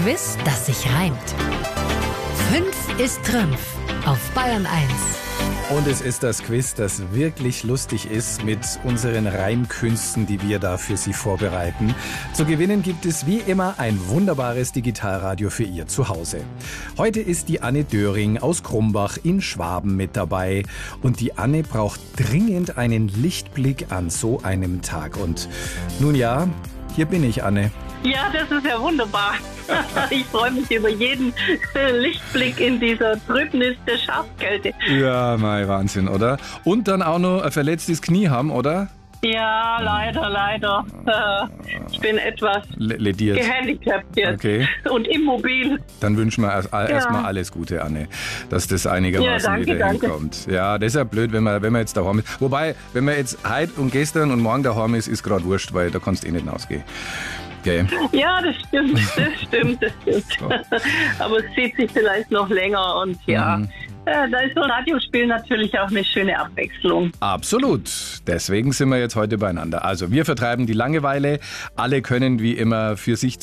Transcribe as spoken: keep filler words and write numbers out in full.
Quiz, das sich reimt. Fünf ist Trümpf auf Bayern eins. Und es ist das Quiz, das wirklich lustig ist mit unseren Reimkünsten, die wir da für Sie vorbereiten. Zu gewinnen gibt es wie immer ein wunderbares Digitalradio für Ihr Zuhause. Heute ist die Anne Döring aus Krumbach in Schwaben mit dabei. Und die Anne braucht dringend einen Lichtblick an so einem Tag. Und nun ja, hier bin ich, Anne. Ja, das ist ja wunderbar. Ich freue mich über jeden Lichtblick in dieser Trübnis der Schafskälte. Ja, mein Wahnsinn, oder? Und dann auch noch ein verletztes Knie haben, oder? Ja, leider, leider. Ich bin etwas lediert, gehandicapt jetzt okay. Und immobil. Dann wünschen wir erst, erst ja. mal alles Gute, Anne, dass das einigermaßen ja, danke, wieder danke. hinkommt. Ja, das ist ja blöd, wenn man, wenn man jetzt daheim ist. Wobei, wenn man jetzt heute und gestern und morgen daheim ist, ist gerade wurscht, weil da kannst du eh nicht rausgehen. Okay. Ja, das stimmt, das stimmt, das stimmt. So. Aber es zieht sich vielleicht noch länger und ja, mhm. äh, da ist so ein Radiospiel natürlich auch eine schöne Abwechslung. Absolut. Deswegen sind wir jetzt heute beieinander. Also wir vertreiben die Langeweile. Alle können wie immer für sich